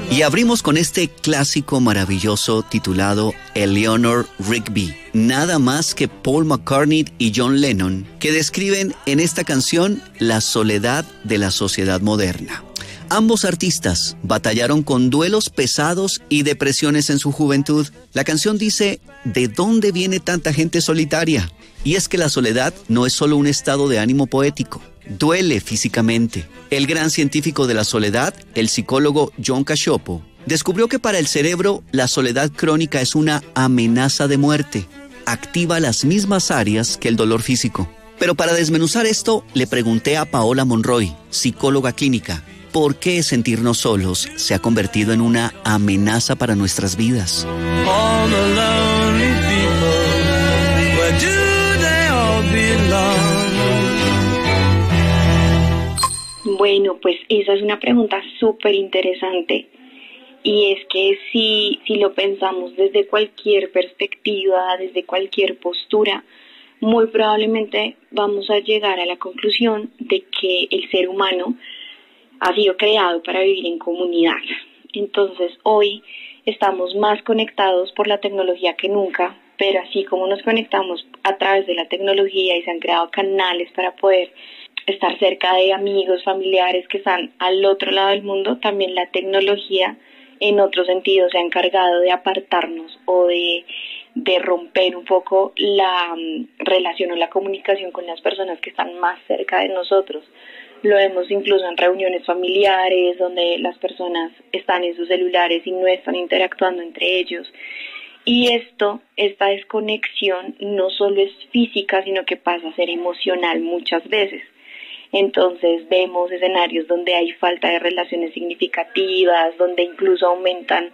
Y abrimos con este clásico maravilloso titulado Eleanor Rigby, nada más que Paul McCartney y John Lennon, que describen en esta canción la soledad de la sociedad moderna. Ambos artistas batallaron con duelos pesados y depresiones en su juventud. La canción dice, ¿de dónde viene tanta gente solitaria? Y es que la soledad no es solo un estado de ánimo poético, duele físicamente. El gran científico de la soledad, el psicólogo John Cacioppo, descubrió que para el cerebro la soledad crónica es una amenaza de muerte. Activa las mismas áreas que el dolor físico. Pero para desmenuzar esto, le pregunté a Paola Monroy, psicóloga clínica, ¿por qué sentirnos solos se ha convertido en una amenaza para nuestras vidas? All the lonely people, where do they all belong? Bueno, pues esa es una pregunta súper interesante y es que si lo pensamos desde cualquier perspectiva, desde cualquier postura, muy probablemente vamos a llegar a la conclusión de que el ser humano ha sido creado para vivir en comunidad. Entonces hoy estamos más conectados por la tecnología que nunca, pero así como nos conectamos a través de la tecnología y se han creado canales para poder estar cerca de amigos, familiares que están al otro lado del mundo, también la tecnología en otro sentido se ha encargado de apartarnos o de romper un poco la relación o la comunicación con las personas que están más cerca de nosotros. Lo vemos incluso en reuniones familiares donde las personas están en sus celulares y no están interactuando entre ellos. Y esta desconexión no solo es física, sino que pasa a ser emocional muchas veces. Entonces vemos escenarios donde hay falta de relaciones significativas, donde incluso aumentan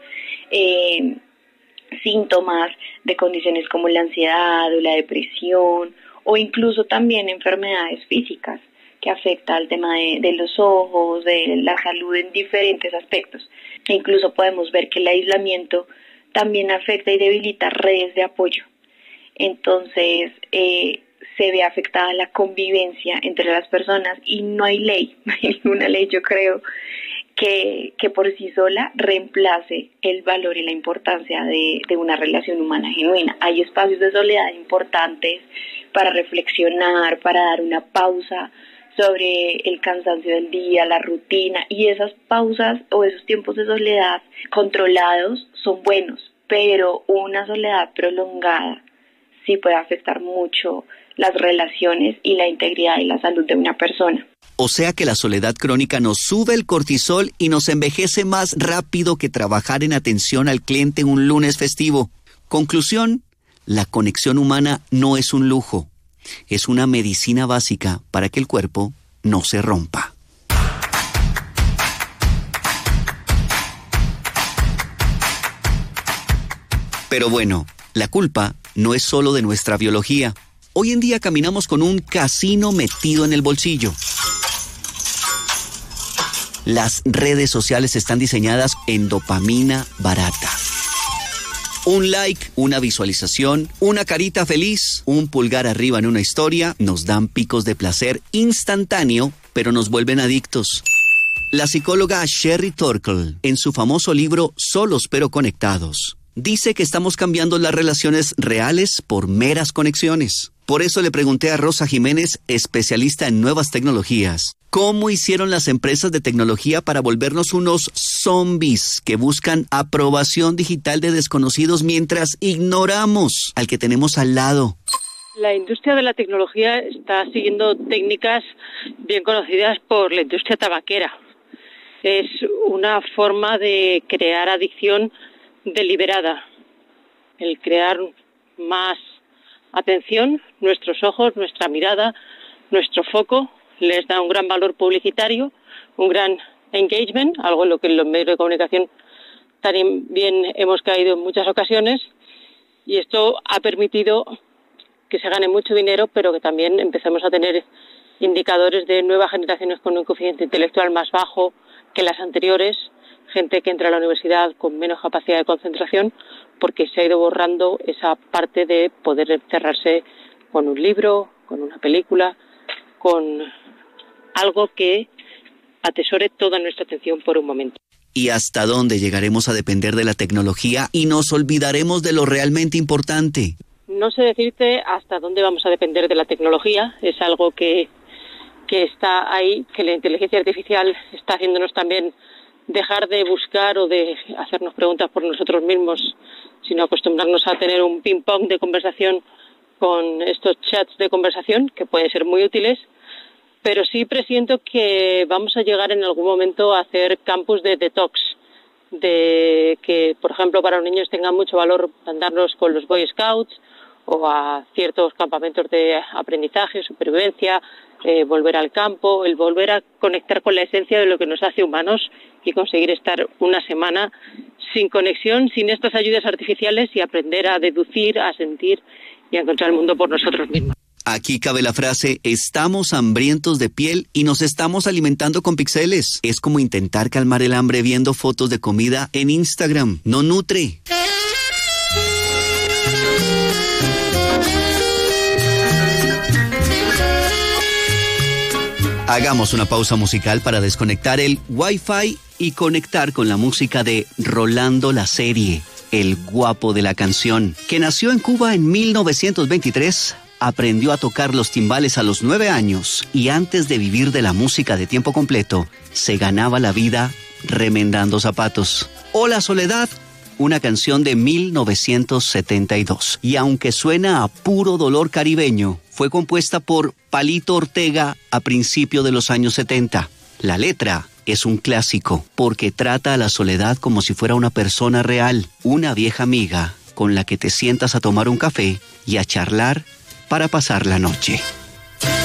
síntomas de condiciones como la ansiedad o la depresión, o incluso también enfermedades físicas que afecta al tema de los ojos, de la salud en diferentes aspectos. E incluso podemos ver que el aislamiento también afecta y debilita redes de apoyo. Entonces se ve afectada la convivencia entre las personas y no hay ley, no hay ninguna ley, yo creo, que por sí sola reemplace el valor y la importancia de una relación humana genuina. Hay espacios de soledad importantes para reflexionar, para dar una pausa sobre el cansancio del día, la rutina, y esas pausas o esos tiempos de soledad controlados son buenos, pero una soledad prolongada sí puede afectar mucho las relaciones y la integridad y la salud de una persona. O sea que la soledad crónica nos sube el cortisol y nos envejece más rápido que trabajar en atención al cliente un lunes festivo. Conclusión, la conexión humana no es un lujo, es una medicina básica para que el cuerpo no se rompa. Pero bueno, la culpa no es solo de nuestra biología. Hoy en día caminamos con un casino metido en el bolsillo. Las redes sociales están diseñadas en dopamina barata. Un like, una visualización, una carita feliz, un pulgar arriba en una historia nos dan picos de placer instantáneo, pero nos vuelven adictos. La psicóloga Sherry Turkle, en su famoso libro Solos pero conectados, dice que estamos cambiando las relaciones reales por meras conexiones. Por eso le pregunté a Rosa Jiménez, especialista en nuevas tecnologías, ¿cómo hicieron las empresas de tecnología para volvernos unos zombies que buscan aprobación digital de desconocidos mientras ignoramos al que tenemos al lado? La industria de la tecnología está siguiendo técnicas bien conocidas por la industria tabaquera. Es una forma de crear adicción deliberada, el crear más atención, nuestros ojos, nuestra mirada, nuestro foco, les da un gran valor publicitario, un gran engagement, algo en lo que en los medios de comunicación también hemos caído en muchas ocasiones, y esto ha permitido que se gane mucho dinero, pero que también empecemos a tener indicadores de nuevas generaciones con un coeficiente intelectual más bajo que las anteriores, gente que entra a la universidad con menos capacidad de concentración, porque se ha ido borrando esa parte de poder encerrarse con un libro, con una película, con algo que atesore toda nuestra atención por un momento. ¿Y hasta dónde llegaremos a depender de la tecnología y nos olvidaremos de lo realmente importante? No sé decirte hasta dónde vamos a depender de la tecnología. Es algo que está ahí, que la inteligencia artificial está haciéndonos también dejar de buscar o de hacernos preguntas por nosotros mismos, sino acostumbrarnos a tener un ping-pong de conversación con estos chats de conversación que pueden ser muy útiles, pero sí presiento que vamos a llegar en algún momento a hacer campus de detox, de que, por ejemplo, para los niños tenga mucho valor mandarlos con los Boy Scouts o a ciertos campamentos de aprendizaje, supervivencia, volver al campo, el volver a conectar con la esencia de lo que nos hace humanos y conseguir estar una semana sin conexión, sin estas ayudas artificiales y aprender a deducir, a sentir y a encontrar el mundo por nosotros mismos. Aquí cabe la frase, estamos hambrientos de piel y nos estamos alimentando con píxeles. Es como intentar calmar el hambre viendo fotos de comida en Instagram. No nutre. Hagamos una pausa musical para desconectar el Wi-Fi y conectar con la música de Rolando La Serie, el guapo de la canción, que nació en Cuba en 1923, aprendió a tocar los timbales a los 9 años y antes de vivir de la música de tiempo completo, se ganaba la vida remendando zapatos. Hola Soledad, una canción de 1972. Y aunque suena a puro dolor caribeño, fue compuesta por Palito Ortega a principios de los años 70. La letra es un clásico porque trata a la soledad como si fuera una persona real, una vieja amiga con la que te sientas a tomar un café y a charlar para pasar la noche.